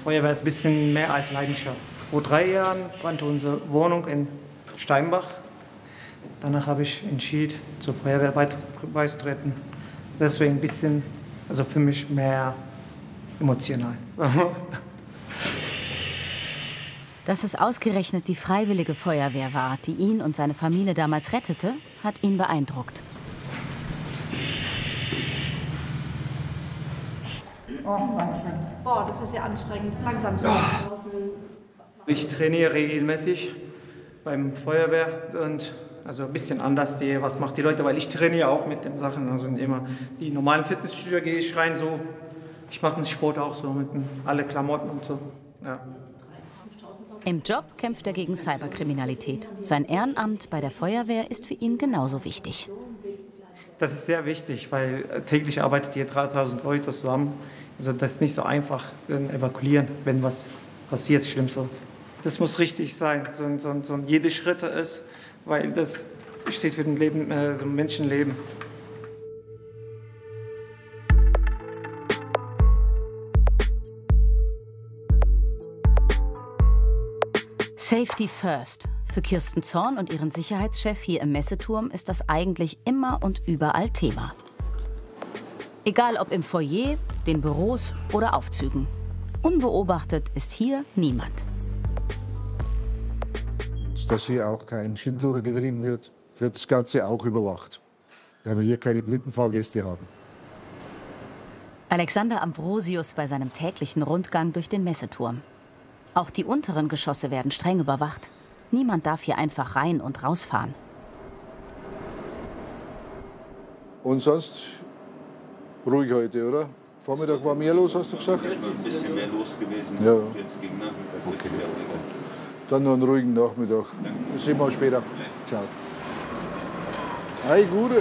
Feuerwehr ist ein bisschen mehr als Leidenschaft. Vor 3 Jahren brannte unsere Wohnung in Steinbach. Danach habe ich entschieden, zur Feuerwehr beizutreten. Deswegen ein bisschen, also für mich mehr emotional. Dass es ausgerechnet die Freiwillige Feuerwehr war, die ihn und seine Familie damals rettete, hat ihn beeindruckt. Oh, Dankeschön. Boah, das ist ja anstrengend. Langsam. Ich trainiere regelmäßig beim Feuerwehr und also ein bisschen anders, was macht die Leute, weil ich trainiere auch mit den Sachen, also immer die normalen Fitnessstudio gehe ich rein, so, ich mache den Sport auch so mit alle Klamotten und so, ja. Im Job kämpft er gegen Cyberkriminalität. Sein Ehrenamt bei der Feuerwehr ist für ihn genauso wichtig. Das ist sehr wichtig, weil täglich arbeitet hier 3000 Leute zusammen, also das ist nicht so einfach, evakuieren, wenn was passiert, schlimm so. Das muss richtig sein, so jede Schritte ist, weil das steht für ein Leben, so ein Menschenleben. Safety first. Für Kirsten Zorn und ihren Sicherheitschef hier im Messeturm ist das eigentlich immer und überall Thema. Egal ob im Foyer, den Büros oder Aufzügen. Unbeobachtet ist hier niemand. Dass hier auch kein Schindluder getrieben wird, wird das Ganze auch überwacht, da wir hier keine blinden Fahrgäste haben. Alexander Ambrosius bei seinem täglichen Rundgang durch den Messeturm. Auch die unteren Geschosse werden streng überwacht. Niemand darf hier einfach rein und rausfahren. Und sonst ruhig heute, oder? Vormittag war mehr los, hast du gesagt? Jetzt ist ein bisschen mehr los gewesen. Ja. Jetzt gegen Nachmittag. Okay. Dann noch einen ruhigen Nachmittag. Bis sehen wir uns später. Ciao. Hey, Gute.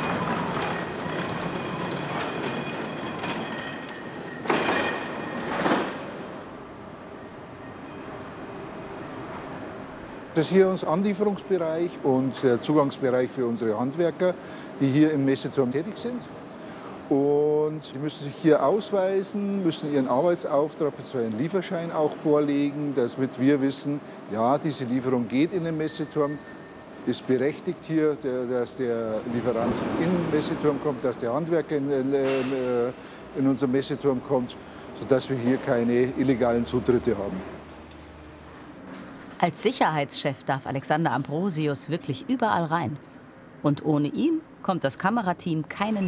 Das ist hier unser Anlieferungsbereich und der Zugangsbereich für unsere Handwerker, die hier im Messeturm tätig sind. Und sie müssen sich hier ausweisen, müssen ihren Arbeitsauftrag bzw. einen Lieferschein auch vorlegen, damit wir wissen, ja, diese Lieferung geht in den Messeturm, ist berechtigt hier, dass der Lieferant in den Messeturm kommt, dass der Handwerker in unseren Messeturm kommt, sodass wir hier keine illegalen Zutritte haben. Als Sicherheitschef darf Alexander Ambrosius wirklich überall rein. Und ohne ihn kommt das Kamerateam keinen